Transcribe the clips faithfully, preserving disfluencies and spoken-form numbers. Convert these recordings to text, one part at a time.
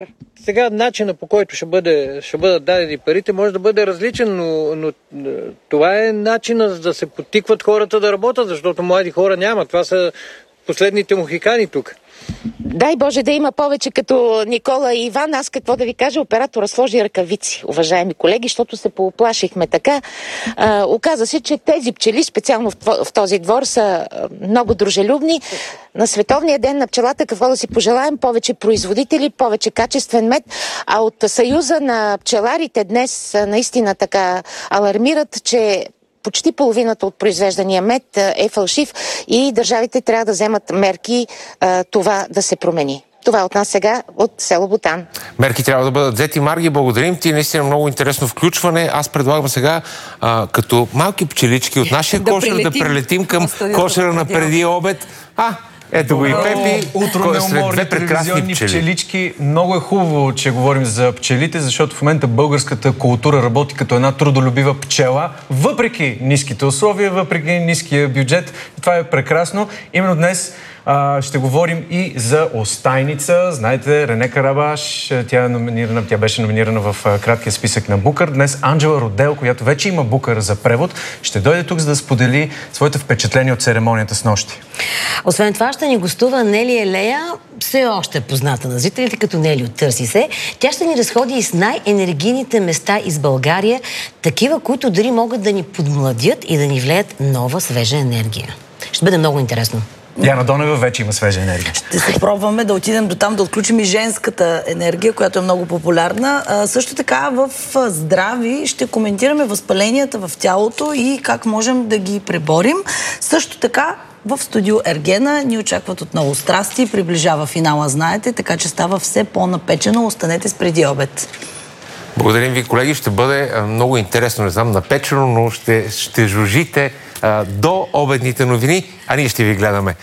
Сега начинът, по който ще, бъде, ще бъдат дадени парите, може да бъде различен, но, но това е начинът да се подтикват хората да работят, защото млади хора няма. Това са последните мухикани тук. Дай Боже да има повече като Никола и Иван. Аз какво да ви кажа, оператора сложи ръкавици, уважаеми колеги, защото се поуплашихме така. А, оказа се, че тези пчели, специално в, в този двор, са много дружелюбни. На Световния ден на пчелата какво да си пожелаем? Повече производители, повече качествен мед. А от Съюза на пчеларите днес наистина така алармират, че почти половината от произвеждания мед е фалшив и държавите трябва да вземат мерки а, това да се промени. Това е от нас сега, от село Ботан. Мерки трябва да бъдат взети. Марги, благодарим ти. Наистина много интересно включване. Аз предлагам сега, а, като малки пчелички от нашия да кошер, прелетим. да прелетим към кошера на преди обед. А, ето го и Пепи. Утро неуморни телевизионни пчелички. Много е хубаво, че говорим за пчелите, защото в момента българската култура работи като една трудолюбива пчела, въпреки ниските условия, въпреки ниския бюджет. Това е прекрасно. Именно днес а, ще говорим и за Остайница. Знаете, Рене Карабаш, тя, е номинирана, тя беше номинирана в а, краткия списък на Букър. Днес Анджела Родел, която вече има Букър за превод, ще дойде тук, за да сподели своите впечатления от церемонията с нощи. Освен това ще ни гостува Нели Елея, все още позната на зрителите като Нели от Търси се. Тя ще ни разходи и с най-енергийните места из България, такива, които дори могат да ни подмладят и да ни влеят нова свежа енергия. Ще бъде много интересно. Яна Донева вече има свежа енергия. Ще се пробваме да отидем до там, да отключим и женската енергия, която е много популярна. А, също така в здрави ще коментираме възпаленията в тялото и как можем да ги преборим. Също така в студио Ергена ни очакват отново страсти. Приближава финала, знаете, така че става все по-напечено. Останете с преди обед. Благодарим ви, колеги. Ще бъде много интересно, не знам, напечено, но ще, ще жужите а, до обедните новини, а ние ще ви гледаме.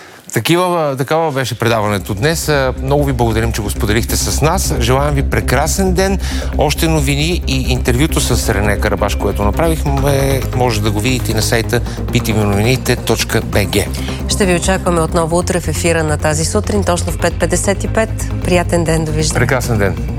Такива, такава беше предаването днес. Много ви благодарим, че го споделихте с нас. Желаем ви прекрасен ден. Още новини и интервюто с Рене Карабаш, което направихме, може да го видите на сайта би ти ви новините точка би джи. Ще ви очакваме отново утре в ефира на тази сутрин, точно в пет петдесет и пет. Приятен ден, довиждане. Прекрасен ден.